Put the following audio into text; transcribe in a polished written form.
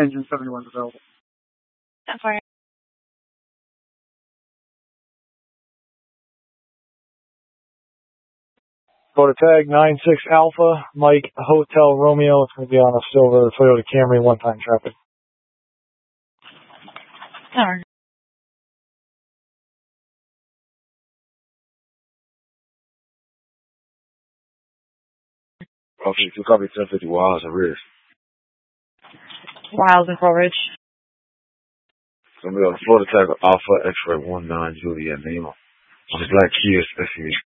Engine 71 is available. I'm sorry. Go to tag 96 Alpha, Mike Hotel Romeo. It's going to be on a silver Toyota Camry one-time traffic. All right. Okay, you copy 1050 Wiles and Ridge. Wiles and Coleridge. So we got a Florida tag Alpha X-ray 19 Juliet Lima. On the black Kia SUV.